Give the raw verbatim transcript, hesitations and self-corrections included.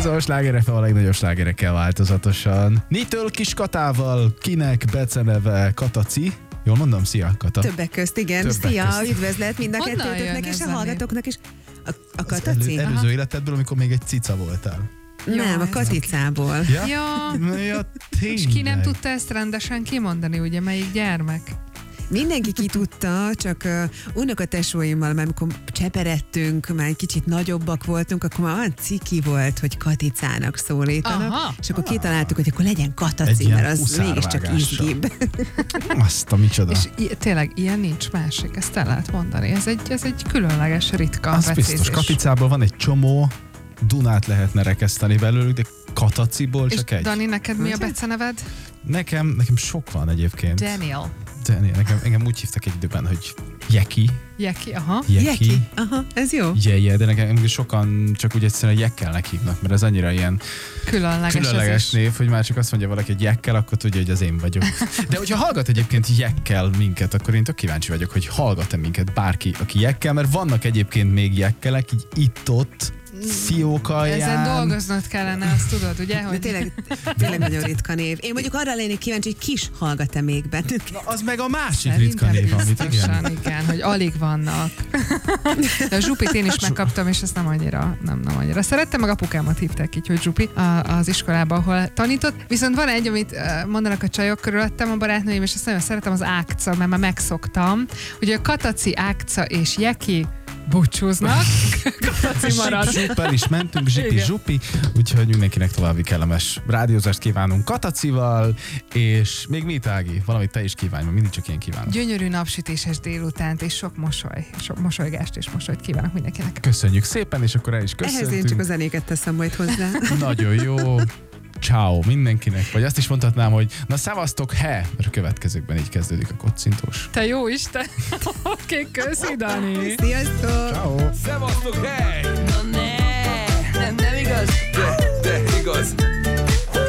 a sláger ef em a legnagyobb slágerekkel változatosan. Nitől Kiskatával, kinek beceneve Kataci. Jól mondom? Szia, Kata. Többek közt, igen. Többek Szia, közt. üdvözlet mind a Honnan kettőtöknek jön és a ez a hallgatóknak is. A, a Az Kataci? elő, előző életedből, amikor még egy cica voltál. Nem, a ez Katicából. Ja? Ja, Ja, tényleg. és ki nem tudta ezt rendesen kimondani, ugye, melyik gyermek? Mindenki ki tudta, csak uh, unokatesóimmal, mert amikor cseperedtünk, már egy kicsit nagyobbak voltunk, akkor már olyan ciki volt, hogy Katicának szólítanak, Aha. és akkor kitaláltuk, hogy akkor legyen Egy Kataci, ilyen mert az mégiscsak huszárvágással. izgibb. Azt a micsoda. És i- tényleg ilyen nincs másik, ezt el lehet mondani. Ez egy, ez egy különleges, ritka Az becézés. biztos, Katicából van egy csomó, Dunát lehetne rekeszteni belőlük, de Kataciból És csak egy. Dani, neked mi a Ugye? beceneved? Nekem, nekem sok van egyébként. Daniel. De nekem, engem úgy hívtak egy időben, hogy Jeki. Jeki, aha. Jeki. Jeki. Aha, ez jó. Jeje, de nekem sokan csak úgy egyszerűen Jekkelnek hívnak, mert ez annyira ilyen Különleges, különleges ez is. név, hogy már csak azt mondja valaki, hogy Jekkel, akkor tudja, hogy az én vagyok. De hogyha hallgat egyébként Jekkel minket, akkor én tök kíváncsi vagyok, hogy hallgat-e minket bárki, aki Jekkel, mert vannak egyébként még Jekkelek, így itt-ott, fiókalján. Ezen dolgoznod kellene, azt tudod, ugye? De Hogy tényleg, tényleg nagyon ritka név. Én mondjuk arra lennék kíváncsi, hogy Kis hallgat-e még bennünket. Na, az meg a másik Szerintem ritka név, amit biztosan, igen. igen, hogy alig vannak. De a Zsupit én is megkaptam, és ezt nem annyira, nem, nem annyira. Szerettem, meg apukámat hívták így, hogy Zsupi a- az iskolában, ahol tanított. Viszont van egy, amit eh, mondanak a csajok körülöttem, a barátnőim, és ezt nagyon szeretem, az Ákca, mert már megszoktam. Ugye a Kataci, Ákca és Jeki búcsúznak. Kataci marad. Zsuppel is mentünk, zsipi, Igen. zsupi, úgyhogy mindenkinek további kellemes rádiózást kívánunk Katacival, és még mit, Ági? Valamit te is kívánj, mert mindig csak én kívánok. Gyönyörű napsütéses délutánt, és sok mosoly, sok mosolygást és mosolyt kívánok mindenkinek. Köszönjük szépen, és akkor el is Ehhez én csak köszöntünk. a zenéket teszem majd hozzá. Nagyon jó. Ciao mindenkinek. Vagy azt is mondhatnám, hogy na szevasztok, he! Mert a következőkben így kezdődik a kocintós. Te jó Isten! Oké, köszi, Dani! Sziasztok! Ciao. Szevasztok, hely!